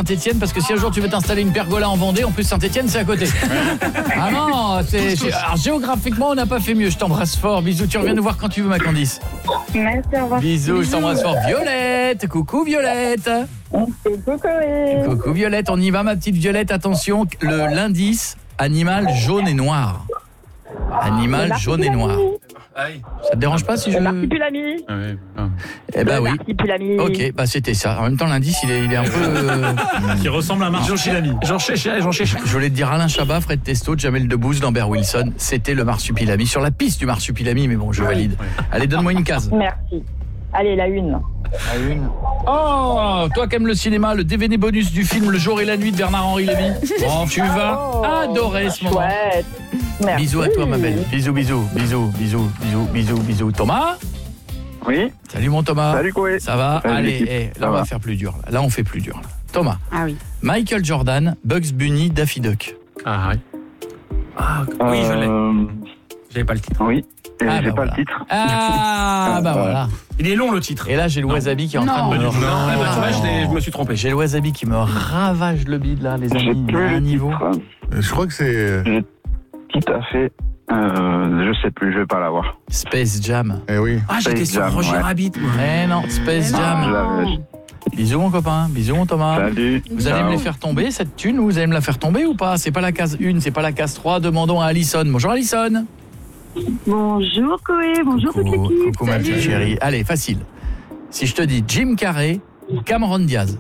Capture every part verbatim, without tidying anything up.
Saint-Etienne, parce que si un jour tu veux t'installer une pergola en Vendée, en plus Saint-Etienne c'est à côté. Ah non, c'est, c'est... Alors, géographiquement on n'a pas fait mieux. Je t'embrasse fort, bisous. Tu reviens nous voir quand tu veux, ma Candice. Merci, au revoir. Bisous, je t'embrasse fort. Violette, coucou Violette. Coucou, Coé. Coucou Violette, on y va ma petite Violette. Attention, le l'indice, animal jaune et noir. Animal jaune et noir. Ça te dérange pas si je... Le marsupilami. Ah oui. Ah. Eh ben Le oui. marsupilami. Ok, bah c'était ça. En même temps, l'indice, il est, il est un peu... euh, Qui ressemble à un marsupilami. J'en cherche, j'en cherche. Je voulais te dire Alain Chabat, Fred Testo, Jamel Debbouze, Lambert Wilson. C'était le marsupilami. Sur la piste du marsupilami, mais bon, je valide. Allez, donne-moi une case. Merci. Allez, la une. La une. Oh, toi qui aimes le cinéma, le D V D bonus du film Le jour et la nuit de Bernard-Henri Lévy. Oh, tu vas adorer ce moment. Chouette. Merci. Bisous à toi, ma belle. Bisous, bisous, bisous, bisous, bisous, bisous, bisous. Thomas ? Oui. Salut, mon Thomas. Salut, Coé. Ça va ? Salut, Allez, l'équipe. eh, Ça là, on va va. faire plus dur. Là, Là, on fait plus dur. Là. Thomas. Ah oui. Michael Jordan, Bugs Bunny, Daffy Duck. Ah oui. Ah oui, je l'ai. Euh, J'avais pas le titre. Oui. Et Ah, j'ai bah pas voilà. le titre. Ah, bah voilà. Il est long le titre. Et là, j'ai le wasabi qui est en train de me... Non, ravage. ah, bah, tu vois, je, l'ai- je me suis trompé. J'ai le wasabi qui me ravage le bide, là, les J'ai amis. plus À un le niveau. titre. Je crois que c'est... Tout à fait. Euh, je sais plus, je vais pas l'avoir. Space Jam. Eh oui. Ah, j'étais Space sur Jam, Roger ouais. Rabbit. moi. Eh non, Space Je Jam. l'avais. Bisous, mon copain. Bisous, mon Thomas. Salut. Vous allez Ciao. me les faire tomber, cette thune, ou vous allez me la faire tomber ou pas? C'est pas la case un, c'est pas la case trois. Demandons à Alison. Bonjour, Alison. Bonjour, Coé. Bonjour, toute Coucou, l'équipe. coucou ma Salut. petite chérie. Allez, facile. Si je te dis Jim Carrey ou Cameron Diaz.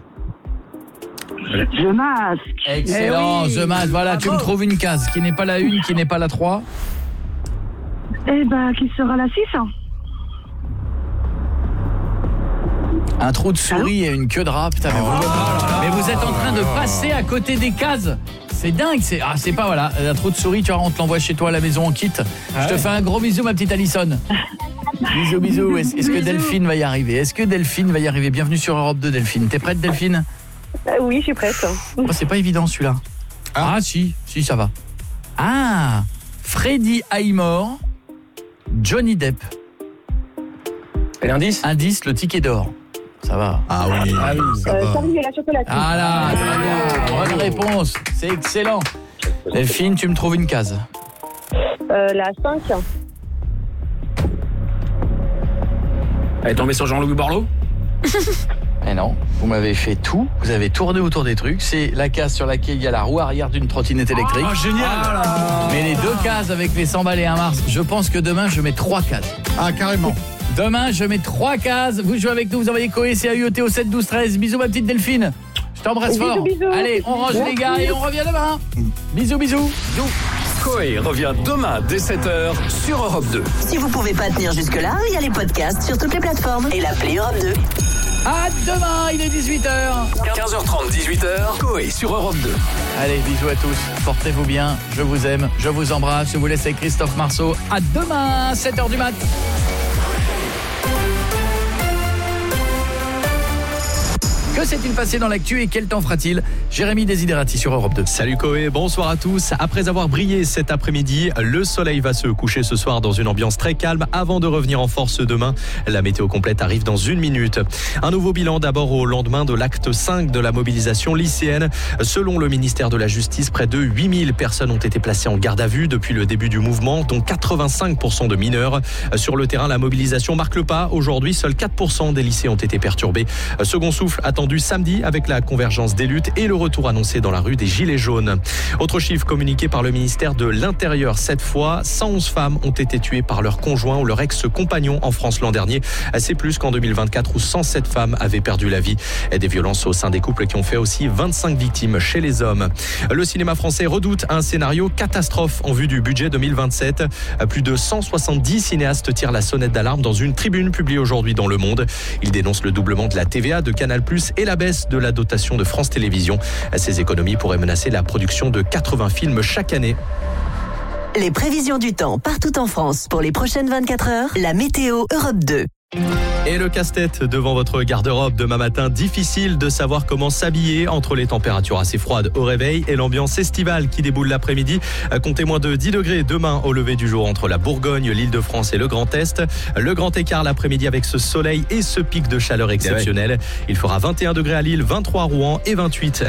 Je masque. Excellent, Eh oui. The Mask. Voilà, tu me trouves une case qui n'est pas la une, qui n'est pas la trois. Eh ben, qui sera la six hein? Un trou de souris et une queue de rat. Putain, mais, vous... mais vous êtes en train de passer à côté des cases. C'est dingue. C'est ah, c'est pas voilà. Un trou de souris, tu vois, on te l'envoie chez toi à la maison en kit. Je te fais un gros bisou, ma petite Alison. Bisous, bisous. Est-ce, est-ce que Delphine va y arriver? Est-ce que Delphine va y arriver? Bienvenue sur Europe deux, Delphine. T'es prête, Delphine? Euh, Oui, je suis prête. Oh, c'est pas évident celui-là. Ah. si, si, ça va. Ah, Freddie Highmore, Johnny Depp. Et l'indice? Indice, le ticket d'or. Ça va. Ah oui. Ah oui. Ça Euh, va. Charlie et la chocolatine. Ah là, très bien. Bonne réponse. C'est excellent. Delphine, tu me trouves une case. Euh, la cinq. Elle est tombée sur Jean-Louis Borloo? Eh non, vous m'avez fait tout. Vous avez tourné autour des trucs. C'est la case sur laquelle il y a la roue arrière d'une trottinette électrique. Oh, génial. Mais les deux cases avec les cent balles et un mars, je pense que demain, je mets trois cases. Ah, carrément. Demain, je mets trois cases. Vous jouez avec nous, vous envoyez Coé, C A U E T au sept douze treize. Bisous, ma petite Delphine. Je t'embrasse Bisous, fort. bisous. Allez, on range les gars et on revient demain. Bisous, bisous. Bisous. Coé revient demain dès sept heures sur Europe deux. Si vous pouvez pas tenir jusque-là, il y a les podcasts sur toutes les plateformes et l'appli Europe deux. À demain, il est dix-huit heures. quinze heures trente, dix-huit heures, Coé sur Europe deux. Allez, bisous à tous. Portez-vous bien. Je vous aime. Je vous embrasse. Je vous laisse avec Christophe Marceau. À demain, sept heures du mat'. Que s'est-il passé dans l'actu et quel temps fera-t-il? Jérémy Desiderati sur Europe deux. Salut Coé, bonsoir à tous. Après avoir brillé cet après-midi, le soleil va se coucher ce soir dans une ambiance très calme avant de revenir en force demain. La météo complète arrive dans une minute. Un nouveau bilan d'abord au lendemain de l'acte cinq de la mobilisation lycéenne. Selon le ministère de la Justice, près de huit mille personnes ont été placées en garde à vue depuis le début du mouvement, dont quatre-vingt-cinq pour cent de mineurs. Sur le terrain, la mobilisation marque le pas. Aujourd'hui, seuls quatre pour cent des lycées ont été perturbés. Second souffle attendu samedi avec la convergence des luttes et le retour annoncé dans la rue des Gilets jaunes. Autre chiffre communiqué par le ministère de l'Intérieur cette fois, cent onze femmes ont été tuées par leur conjoint ou leur ex-compagnon en France l'an dernier. C'est plus qu'en deux mille vingt-quatre où cent sept femmes avaient perdu la vie. Et des violences au sein des couples qui ont fait aussi vingt-cinq victimes chez les hommes. Le cinéma français redoute un scénario catastrophe en vue du budget deux mille vingt-sept. Plus de cent soixante-dix cinéastes tirent la sonnette d'alarme dans une tribune publiée aujourd'hui dans Le Monde. Ils dénoncent le doublement de la T V A de Canal plus, et la baisse de la dotation de France Télévisions. Ces économies pourraient menacer la production de quatre-vingts films chaque année. Les prévisions du temps partout en France pour les prochaines vingt-quatre heures, la météo Europe deux. Et le casse-tête devant votre garde-robe demain matin, difficile de savoir comment s'habiller entre les températures assez froides au réveil et l'ambiance estivale qui déboule l'après-midi. Comptez moins de dix degrés demain au lever du jour entre la Bourgogne, l'Île-de-France et le Grand Est. Le grand écart l'après-midi avec ce soleil et ce pic de chaleur exceptionnel. Il fera vingt et un degrés à Lille, vingt-trois à Rouen et vingt-huit